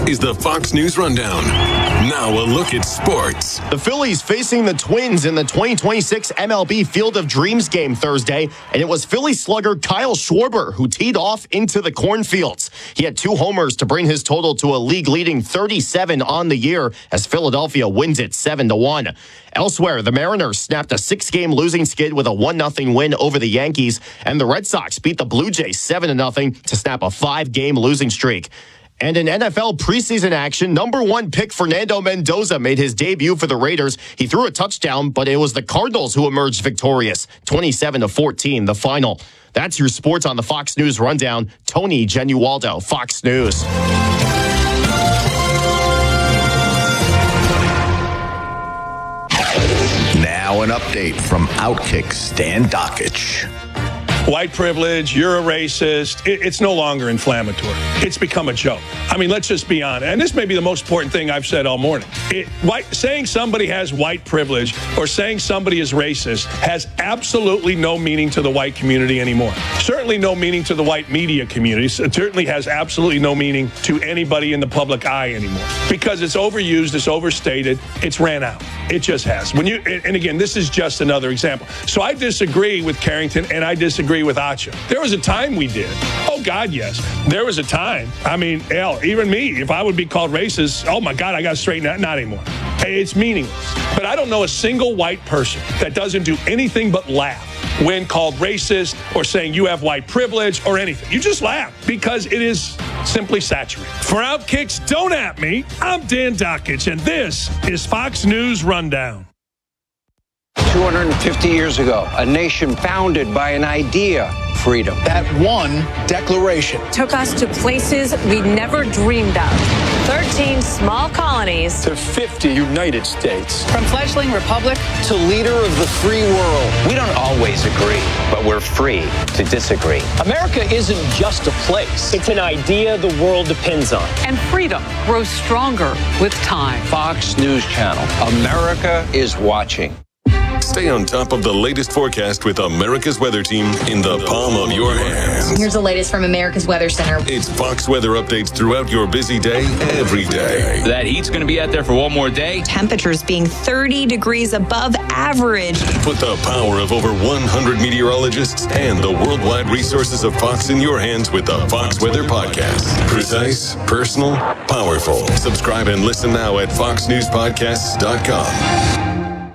is the Fox News Rundown. Now a look at sports. The Phillies facing the Twins in the 2026 MLB Field of Dreams game Thursday, and it was Philly slugger Kyle Schwarber who teed off into the cornfields. He had 2 homers to bring his total to a league-leading 37 on the year as Philadelphia wins it 7-1. Elsewhere, the Mariners snapped a 6-game losing skid with a 1-0 win over the Yankees, and the Red Sox beat the Blue Jays 7-0 to snap a 5-game losing streak. And in NFL preseason action, number 1 pick Fernando Mendoza made his debut for the Raiders. He threw a touchdown, but it was the Cardinals who emerged victorious, 27-14, the final. That's your sports on the Fox News Rundown. Tony Genualdo, Fox News. Now an update from Outkick Stan Dakich. White privilege, you're a racist. It's no longer inflammatory. It's become a joke. I mean, let's just be honest. And this may be the most important thing I've said all morning. Saying somebody has white privilege or saying somebody is racist has absolutely no meaning to the white community anymore. Certainly no meaning to the white media community. It certainly has absolutely no meaning to anybody in the public eye anymore. Because it's overused, it's overstated, it's ran out. It just has. And again, this is just another example. So I disagree with Carrington and I disagree with Acha. There was a time we did. Oh, God, yes. There was a time. I mean, hell, even me, if I would be called racist, oh, my God, I got to straighten that. Not anymore. It's meaningless. But I don't know a single white person that doesn't do anything but laugh when called racist or saying you have white privilege or anything. You just laugh because it is simply saturated. For Outkicks, don't at me. I'm Dan Dakich, and this is Fox News Rundown. 250 years ago, a nation founded by an idea, freedom. That one declaration took us to places we never dreamed of. 13 small colonies to 50 United States. From fledgling republic to leader of the free world. We don't always agree, but we're free to disagree. America isn't just a place. It's an idea the world depends on. And freedom grows stronger with time. Fox News Channel. America is watching. Stay on top of the latest forecast with America's Weather Team in the palm of your hands. Here's the latest from America's Weather Center. It's Fox weather updates throughout your busy day, every day. That heat's going to be out there for one more day. Temperatures being 30 degrees above average. Put the power of over 100 meteorologists and the worldwide resources of Fox in your hands with the Fox Weather Podcast. Precise, personal, powerful. Subscribe and listen now at foxnewspodcasts.com.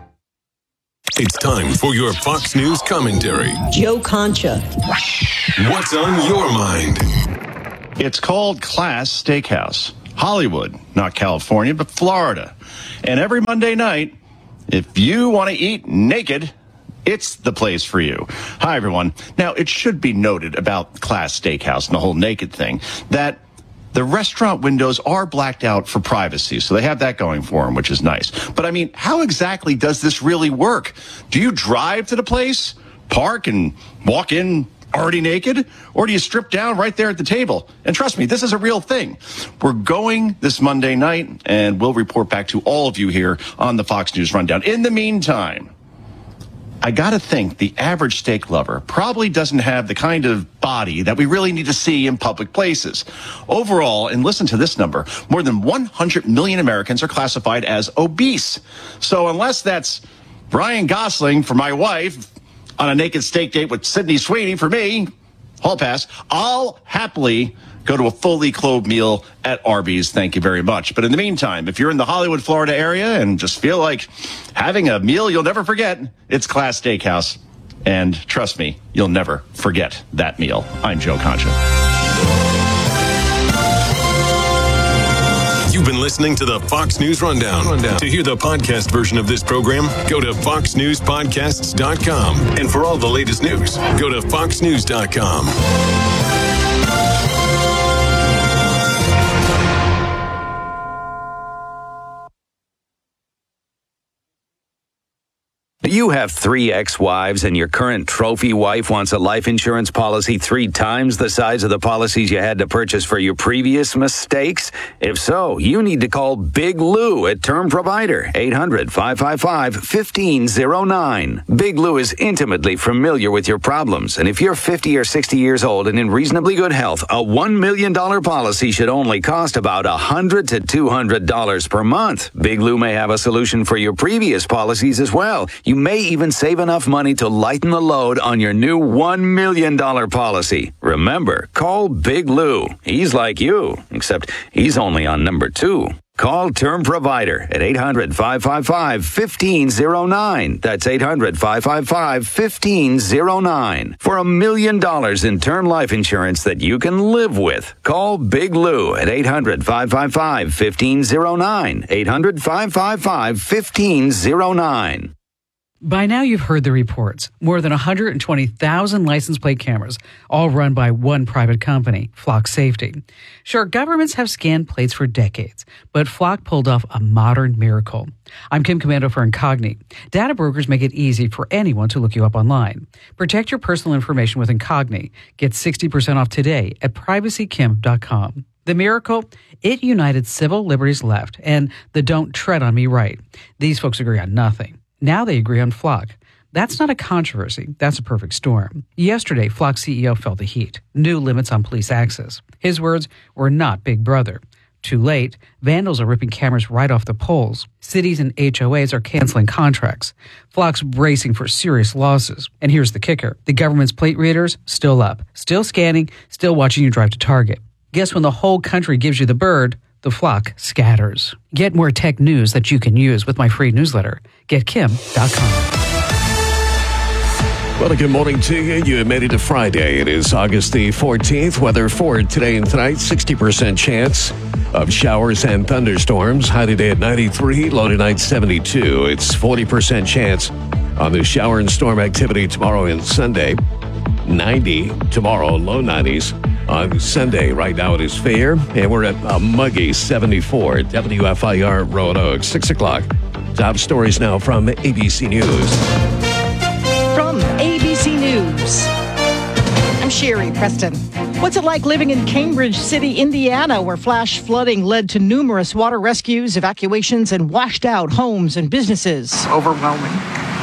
It's time for your Fox News commentary. Joe Concha. What's on your mind? It's called Class Steakhouse. Hollywood, not California, but Florida. And every Monday night, if you want to eat naked, it's the place for you. Hi, everyone. Now, it should be noted about Class Steakhouse and the whole naked thing that the restaurant windows are blacked out for privacy, so they have that going for them, which is nice. But, I mean, how exactly does this really work? Do you drive to the place, park, and walk in already naked? Or do you strip down right there at the table? And trust me, this is a real thing. We're going this Monday night, and we'll report back to all of you here on the Fox News Rundown. In the meantime, I gotta think the average steak lover probably doesn't have the kind of body that we really need to see in public places. Overall, and listen to this number, more than 100 million Americans are classified as obese. So unless that's Ryan Gosling for my wife on a naked steak date with Sydney Sweeney for me, hall pass, I'll happily go to a fully clothed meal at Arby's. Thank you very much. But in the meantime, if you're in the Hollywood, Florida area and just feel like having a meal you'll never forget, it's Class Steakhouse. And trust me, you'll never forget that meal. I'm Joe Concha. You've been listening to the Fox News Rundown. To hear the podcast version of this program, go to foxnewspodcasts.com. And for all the latest news, go to foxnews.com. You you have 3 ex-wives and your current trophy wife wants a life insurance policy 3 times the size of the policies you had to purchase for your previous mistakes? If so, you need to call Big Lou at Term Provider, 800-555-1509. Big Lou is intimately familiar with your problems, and if you're 50 or 60 years old and in reasonably good health, a $1 million policy should only cost about $100 to $200 per month. Big Lou may have a solution for your previous policies as well. You may even save enough money to lighten the load on your new $1 million policy. Remember, call Big Lou. He's like you, except he's only on number 2. Call Term Provider at 800-555-1509. That's 800-555-1509. For $1 million in term life insurance that you can live with. Call Big Lou at 800-555-1509. 800-555-1509. By now, you've heard the reports. More than 120,000 license plate cameras, all run by one private company, Flock Safety. Sure, governments have scanned plates for decades, but Flock pulled off a modern miracle. I'm Kim Commando for Incogni. Data brokers make it easy for anyone to look you up online. Protect your personal information with Incogni. Get 60% off today at privacykim.com. The miracle? It united civil liberties left and the don't tread on me right. These folks agree on nothing. Now they agree on Flock. That's not a controversy. That's a perfect storm. Yesterday, Flock CEO felt the heat. New limits on police access. His words were not Big Brother. Too late, vandals are ripping cameras right off the poles. Cities and HOAs are canceling contracts. Flock's bracing for serious losses. And here's the kicker. The government's plate readers, still up. Still scanning, still watching you drive to Target. Guess when the whole country gives you the bird, the flock scatters. Get more tech news that you can use with my free newsletter. GetKim.com. Well, good morning to you. You have made it to Friday. It is August the 14th. Weather for today and tonight, 60% chance of showers and thunderstorms. High today at 93, low tonight 72. It's 40% chance on the shower and storm activity tomorrow and Sunday. 90 tomorrow, low 90s. On Sunday, right now it is fair, and we're at a muggy 74 at WFIR Roanoke. 6 o'clock. Top stories now from ABC News. From ABC News, I'm Sherry Preston. What's it like living in Cambridge City, Indiana, where flash flooding led to numerous water rescues, evacuations, and washed out homes and businesses? Overwhelming.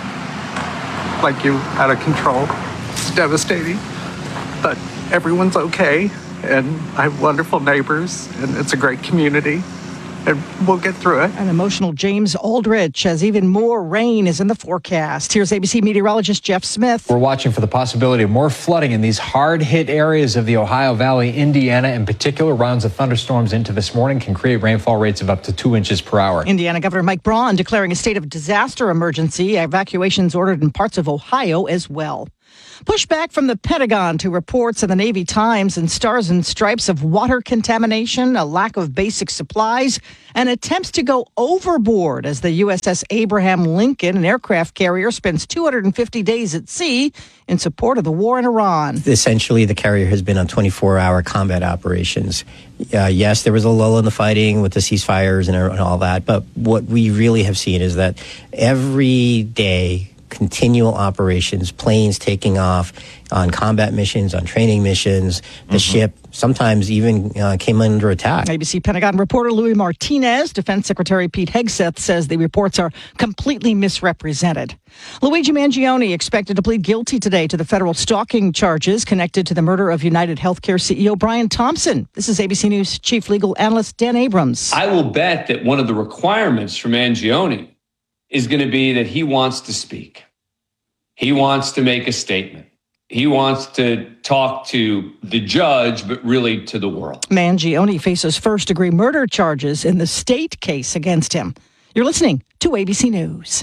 Like you out of control. It's devastating. But everyone's okay, and I have wonderful neighbors, and it's a great community, and we'll get through it. An emotional James Aldrich, as even more rain is in the forecast. Here's ABC meteorologist Jeff Smith. We're watching for the possibility of more flooding in these hard-hit areas of the Ohio Valley, Indiana. In particular, rounds of thunderstorms into this morning can create rainfall rates of up to 2 inches per hour. Indiana Governor Mike Braun declaring a state of disaster emergency. Evacuations ordered in parts of Ohio as well. Pushback from the Pentagon to reports in the Navy Times and Stars and Stripes of water contamination, a lack of basic supplies, and attempts to go overboard as the USS Abraham Lincoln, an aircraft carrier, spends 250 days at sea in support of the war in Iran. Essentially, the carrier has been on 24-hour combat operations. Yes, there was a lull in the fighting with the ceasefires and all that, but what we really have seen is that every day, continual operations, planes taking off on combat missions, on training missions. The ship sometimes even came under attack. ABC Pentagon reporter Louis Martinez, Defense Secretary Pete Hegseth says the reports are completely misrepresented. Luigi Mangione expected to plead guilty today to the federal stalking charges connected to the murder of United Healthcare CEO Brian Thompson. This is ABC News Chief Legal Analyst Dan Abrams. I will bet that one of the requirements for Mangione is going to be that he wants to speak. He wants to make a statement. He wants to talk to the judge, but really to the world. Mangione faces first-degree murder charges in the state case against him. You're listening to ABC News.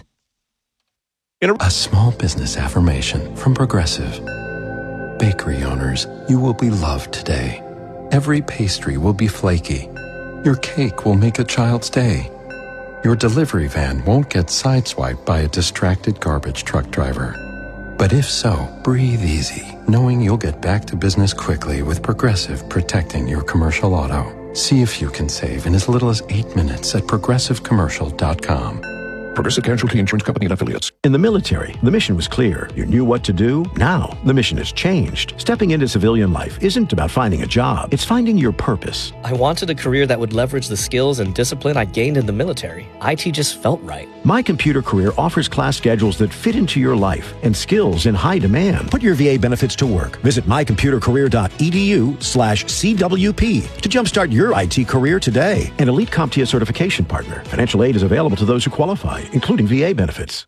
A small business affirmation from Progressive. Bakery owners, you will be loved today. Every pastry will be flaky. Your cake will make a child's day. Your delivery van won't get sideswiped by a distracted garbage truck driver. But if so, breathe easy, knowing you'll get back to business quickly with Progressive protecting your commercial auto. See if you can save in as little as 8 minutes at progressivecommercial.com. Progressive Casualty Insurance Company and Affiliates. In the military, the mission was clear. You knew what to do. Now, the mission has changed. Stepping into civilian life isn't about finding a job. It's finding your purpose. I wanted a career that would leverage the skills and discipline I gained in the military. IT just felt right. My Computer Career offers class schedules that fit into your life and skills in high demand. Put your VA benefits to work. Visit mycomputercareer.edu/CWP to jumpstart your IT career today. An Elite CompTIA certification partner. Financial aid is available to those who qualify, including VA benefits.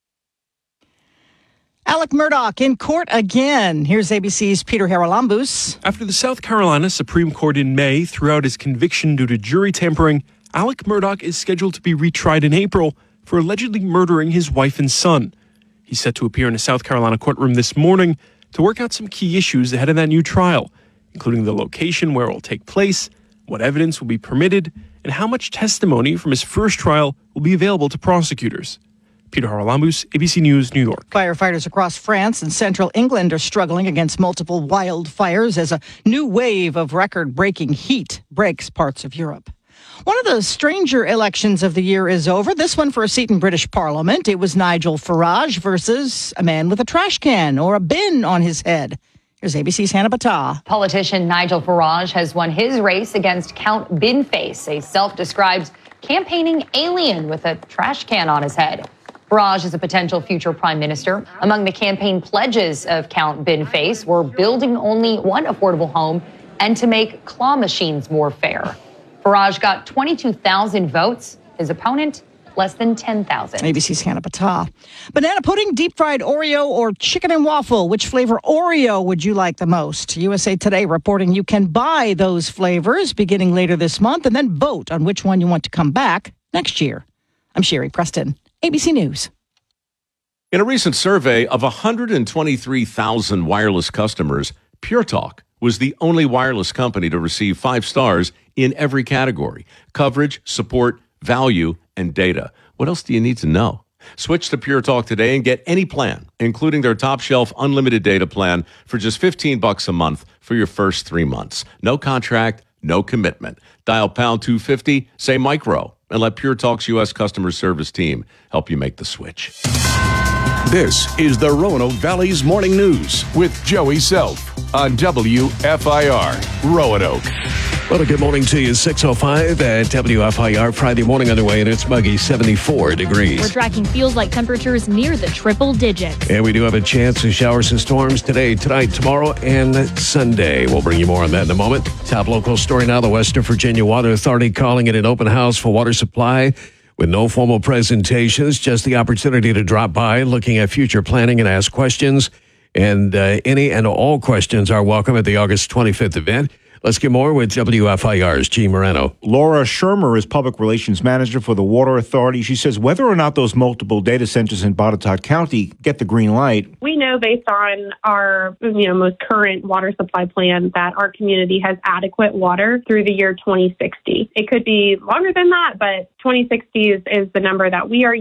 Alec Murdaugh in court again. Here's ABC's Peter Haralambous. After the South Carolina Supreme Court in May threw out his conviction due to jury tampering, Alec Murdaugh is scheduled to be retried in April for allegedly murdering his wife and son. He's set to appear in a South Carolina courtroom this morning to work out some key issues ahead of that new trial, including the location where it will take place, what evidence will be permitted, and how much testimony from his first trial will be available to prosecutors. Peter Haralambous, ABC News, New York. Firefighters across France and central England are struggling against multiple wildfires as a new wave of record-breaking heat breaks parts of Europe. One of the stranger elections of the year is over. This one for a seat in British Parliament. It was Nigel Farage versus a man with a trash can or a bin on his head. Here's ABC's Hannah Battah. Politician Nigel Farage has won his race against Count Binface, a self-described campaigning alien with a trash can on his head. Farage is a potential future prime minister. Among the campaign pledges of Count Binface were building only one affordable home and to make claw machines more fair. Farage got 22,000 votes. His opponent, less than 10,000. ABC's Hannah Battah. Banana pudding, deep-fried Oreo, or chicken and waffle? Which flavor Oreo would you like the most? USA Today reporting you can buy those flavors beginning later this month and then vote on which one you want to come back next year. I'm Sherry Preston, ABC News. In a recent survey of 123,000 wireless customers, Pure Talk was the only wireless company to receive 5 stars in every category: coverage, support, value, and data. What else do you need to know? Switch to Pure Talk today and get any plan, including their top shelf unlimited data plan for just $15 a month for your first 3 months. No contract, no commitment. Dial pound 250, say micro, and let Pure Talk's U.S. customer service team help you make the switch. This is the Roanoke Valley's Morning News with Joey Self on WFIR Roanoke. Well, good morning to you. 6:05 at WFIR. Friday morning underway, and it's muggy, 74 degrees. We're tracking feels-like temperatures near the triple digits. And we do have a chance of showers and storms today, tonight, tomorrow, and Sunday. We'll bring you more on that in a moment. Top local story now, the Western Virginia Water Authority calling it an open house for water supply with no formal presentations, just the opportunity to drop by, looking at future planning and ask questions. And any and all questions are welcome at the August 25th event. Let's get more with WFIR's G. Moreno. Laura Shermer is Public Relations Manager for the Water Authority. She says whether or not those multiple data centers in Botetourt County get the green light. We know based on our most current water supply plan that our community has adequate water through the year 2060. It could be longer than that, but 2060 is the number that we are